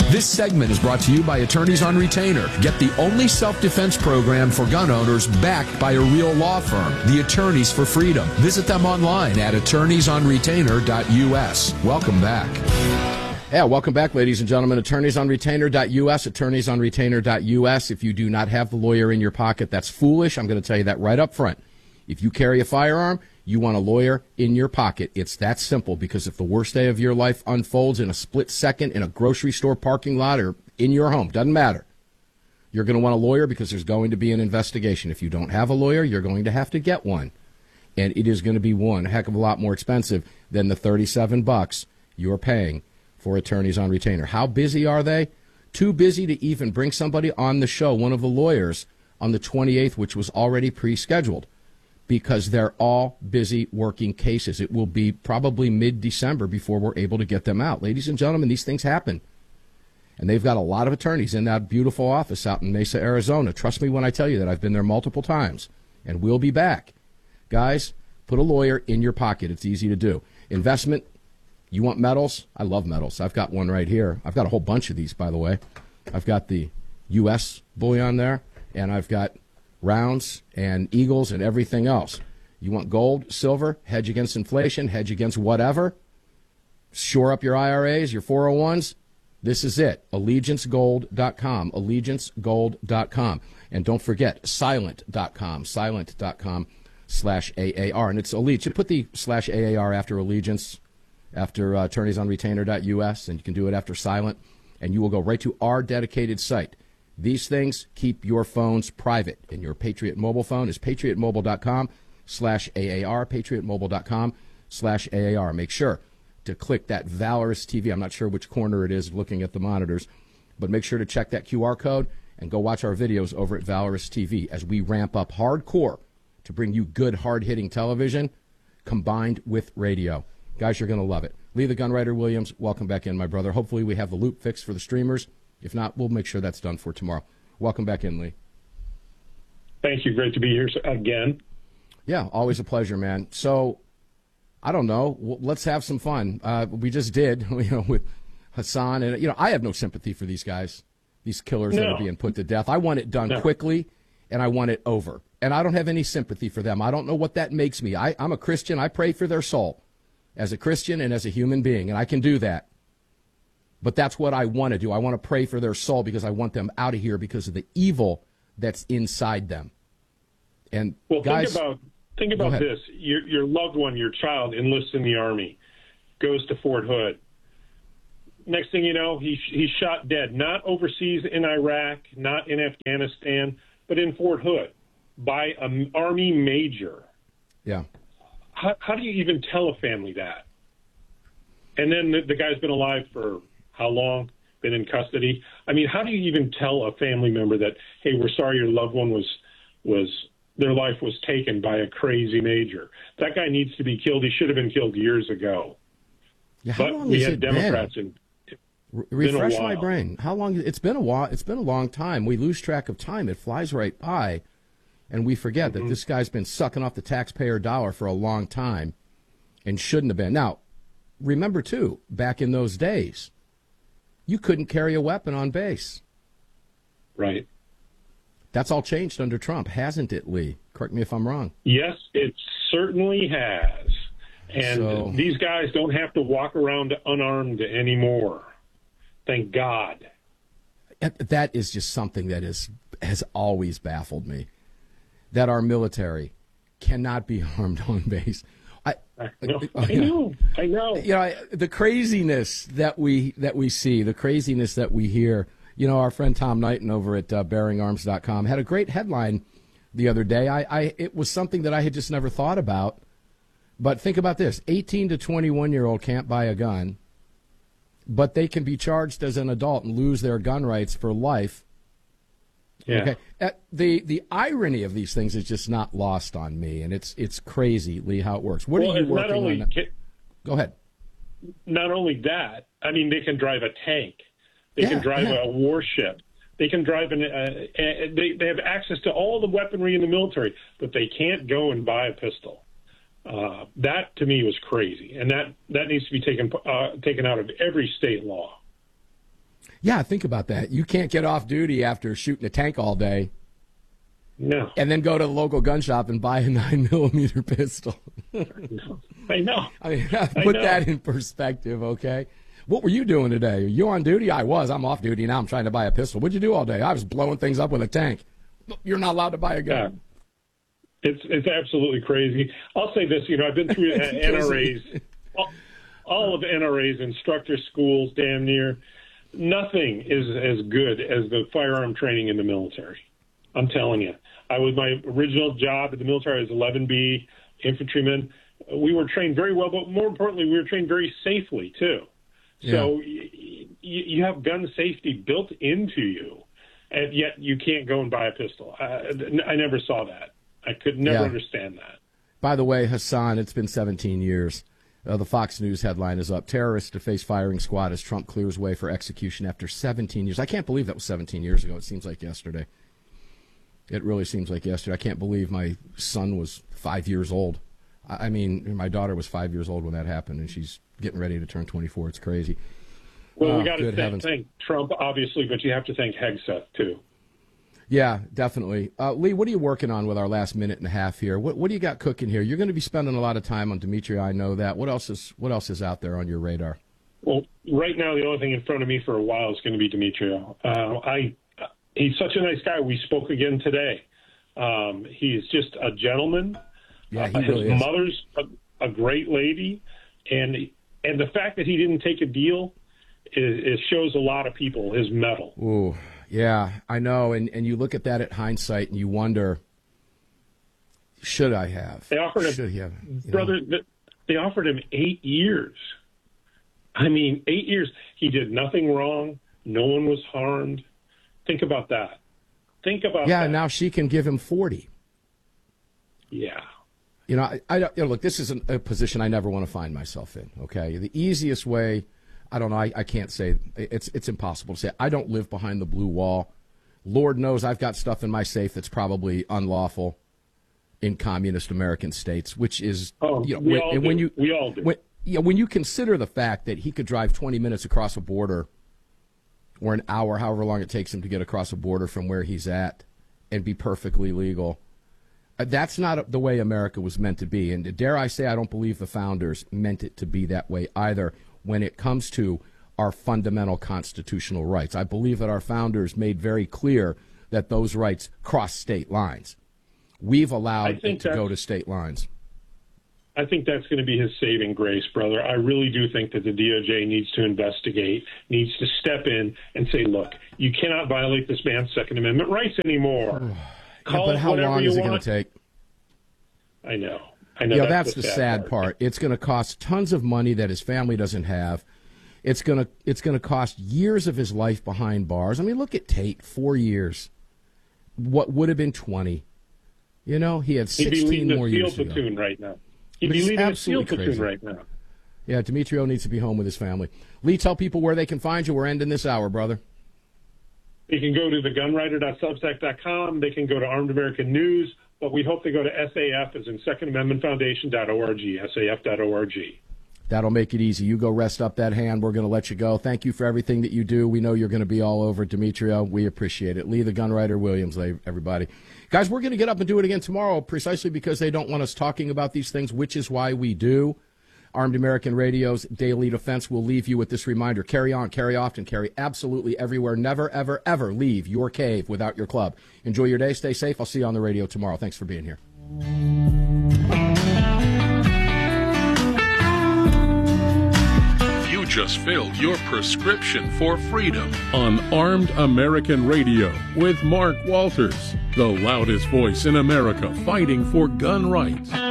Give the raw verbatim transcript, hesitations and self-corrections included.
This segment is brought to you by Attorneys on Retainer. Get the only self-defense program for gun owners backed by a real law firm, the Attorneys for Freedom. Visit them online at attorneys on retainer dot U S. Welcome back. Yeah, welcome back, ladies and gentlemen. attorneys on retainer dot U S, attorneys on retainer dot U S. If you do not have the lawyer in your pocket, that's foolish. I'm going to tell you that right up front. If you carry a firearm, you want a lawyer in your pocket. It's that simple, because if the worst day of your life unfolds in a split second in a grocery store parking lot or in your home, doesn't matter, you're going to want a lawyer because there's going to be an investigation. If you don't have a lawyer, you're going to have to get one. And it is going to be one heck of a lot more expensive than the thirty-seven bucks you're paying for Attorneys on Retainer. How busy are they? Too busy to even bring somebody on the show, one of the lawyers, on the twenty-eighth, which was already pre-scheduled, because they're all busy working cases. It will be probably mid-December before we're able to get them out. Ladies and gentlemen, these things happen. And they've got a lot of attorneys in that beautiful office out in Mesa, Arizona. Trust me when I tell you that. I've been there multiple times, and we'll be back. Guys, put a lawyer in your pocket. It's easy to do. Investment, you want medals? I love medals. I've got one right here. I've got a whole bunch of these, by the way. I've got the U S bullion there, and I've got rounds and eagles and everything else. You want gold, silver, hedge against inflation, hedge against whatever, shore up your I R As, your four oh ones. This is it. allegiance gold dot com, allegiance gold dot com. And don't forget, silent dot com, silent dot com slash A A R. And it's Allegiance. You put the slash A A R after Allegiance, after uh, attorneys on retainer dot U S, and you can do it after silent, and you will go right to our dedicated site. These things keep your phones private, and your Patriot mobile phone is patriot mobile dot com slash A A R, patriot mobile dot com slash A A R. Make sure to click that Valorous T V. I'm not sure which corner it is looking at the monitors, but make sure to check that Q R code and go watch our videos over at Valorous T V as we ramp up hardcore to bring you good, hard-hitting television combined with radio. Guys, you're going to love it. Lee the Gunwriter Williams, welcome back in, my brother. Hopefully we have the loop fixed for the streamers. If not, we'll make sure that's done for tomorrow. Welcome back in, Lee. Thank you. Great to be here again. Yeah, always a pleasure, man. So, I don't know. Let's have some fun. Uh, we just did, you know, with Hassan. And, you know, I have no sympathy for these guys, these killers no. that are being put to death. I want it done no. quickly, and I want it over. And I don't have any sympathy for them. I don't know what that makes me. I, I'm a Christian. I pray for their soul as a Christian and as a human being, and I can do that. But that's what I want to do. I want to pray for their soul because I want them out of here because of the evil that's inside them. And well, guys, think about think about this: your your loved one, your child, enlists in the Army, goes to Fort Hood. Next thing you know, he he's shot dead. Not overseas in Iraq, not in Afghanistan, but in Fort Hood by an Army major. Yeah. How, how do you even tell a family that? And then the, the guy's been alive for how long? Been in custody? I mean, how do you even tell a family member that, hey, we're sorry your loved one was was their life was taken by a crazy major? That guy needs to be killed. He should have been killed years ago. Yeah, how but long we has had it Democrats been? in. Re- refresh my brain. How long? It's been a while. It's been a long time. We lose track of time. It flies right by, and we forget mm-hmm. that this guy's been sucking off the taxpayer dollar for a long time, and shouldn't have been. Now, remember too, back in those days, you couldn't carry a weapon on base. Right. That's all changed under Trump, hasn't it, Lee? Correct me if I'm wrong. Yes, it certainly has. And so, these guys don't have to walk around unarmed anymore. Thank God. That is just something that is has always baffled me, that our military cannot be armed on base. I, I know, I know, I know. You know, the craziness that we that we see, the craziness that we hear. You know, our friend Tom Knighton over at uh, bearing arms dot com had a great headline the other day. I, I it was something that I had just never thought about. But think about this: eighteen to twenty-one year old can't buy a gun, but they can be charged as an adult and lose their gun rights for life. Yeah. Okay. Uh, the the irony of these things is just not lost on me, and it's it's crazy, Lee, how it works. What well, are you working not only on? Can, Go ahead. Not only that, I mean, they can drive a tank, they yeah, can drive yeah. a warship, they can drive an. Uh, they they have access to all the weaponry in the military, but they can't go and buy a pistol. Uh, that to me was crazy, and that, that needs to be taken uh, taken out of every state law. Yeah, think about that. You can't get off duty after shooting a tank all day. No. And then go to the local gun shop and buy a nine millimeter pistol. I know. I mean, put I know. that in perspective, okay? What were you doing today? Are you on duty? I was. I'm off duty now. I'm trying to buy a pistol. What'd you do all day? I was blowing things up with a tank. You're not allowed to buy a gun. Yeah. It's it's absolutely crazy. I'll say this. You know, I've been through N R As, all, all of N R A's, instructor schools, damn near. Nothing is as good as the firearm training in the military. I'm telling you. I was my original job at the military. I was eleven B infantryman. We were trained very well, but more importantly, we were trained very safely too. So yeah. y- you have gun safety built into you, and yet you can't go and buy a pistol. I, I never saw that. I could never yeah. understand that. By the way, Hassan, it's been seventeen years. Uh, the Fox News headline is up. Terrorists to face firing squad as Trump clears way for execution after seventeen years. I can't believe that was seventeen years ago. It seems like yesterday. It really seems like yesterday. I can't believe my son was five years old. I, I mean, my daughter was five years old when that happened, and she's getting ready to turn twenty-four. It's crazy. Well, oh, we got to thank, thank Trump, obviously, but you have to thank Hegseth, too. Yeah, definitely. Uh, Lee, what are you working on with our last minute and a half here? What What do you got cooking here? You're going to be spending a lot of time on Dimitri. I know that. What else is What else is out there on your radar? Well, right now, the only thing in front of me for a while is going to be Demetrio. Uh, I he's such a nice guy. We spoke again today. Um, he's just a gentleman. Yeah, he uh, really his is. mother's a, a great lady, and and the fact that he didn't take a deal is, is shows a lot of people his mettle. Ooh. Yeah, I know, and and you look at that at hindsight, and you wonder, should I have? They offered him, should he have, brother. Know? They offered him eight years. I mean, eight years. He did nothing wrong. No one was harmed. Think about that. Think about yeah, that. now she can give him forty. Yeah. You know, I, I you know, look, this is an, a position I never want to find myself in. Okay, the easiest way. I don't know. I, I can't say it's it's impossible to say. I don't live behind the blue wall. Lord knows I've got stuff in my safe that's probably unlawful in communist American states, which is oh, you know we when, all and do. when you we all do. When, you know, when you consider the fact that he could drive twenty minutes across a border, or an hour, however long it takes him to get across a border from where he's at, and be perfectly legal. Uh, that's not the way America was meant to be, and dare I say, I don't believe the founders meant it to be that way either. When it comes to our fundamental constitutional rights, I believe that our founders made very clear that those rights cross state lines. We've allowed it to go to state lines. I think that's going to be his saving grace, brother. I really do think that the D O J needs to investigate, needs to step in and say, look, you cannot violate this man's Second Amendment rights anymore. yeah, Call but how long is it going to take? I know. I know. Yeah, that's, that's the, the sad, sad part. part. It's going to cost tons of money that his family doesn't have. It's going to it's going to cost years of his life behind bars. I mean, look at Tate, four years. What would have been twenty? You know, he had sixteen more years He'd be leading a SEAL platoon ago. right now. He'd be leading a SEAL platoon crazy. right now. Yeah, Demetrio needs to be home with his family. Lee, tell people where they can find you. We're ending this hour, brother. They can go to the gunwriter dot substack dot com. They can go to Armed American News. But we hope they go to S A F, as in Second Amendment Foundation dot org, S A F dot org. That'll make it easy. You go rest up that hand. We're going to let you go. Thank you for everything that you do. We know you're going to be all over Demetrio. We appreciate it. Lee, the gunwriter Williams, everybody. Guys, we're going to get up and do it again tomorrow precisely because they don't want us talking about these things, which is why we do. Armed American Radio's Daily Defense will leave you with this reminder. Carry on, carry often, carry absolutely everywhere. Never, ever, ever leave your cave without your club. Enjoy your day. Stay safe. I'll see you on the radio tomorrow. Thanks for being here. You just filled your prescription for freedom on Armed American Radio with Mark Walters, the loudest voice in America fighting for gun rights.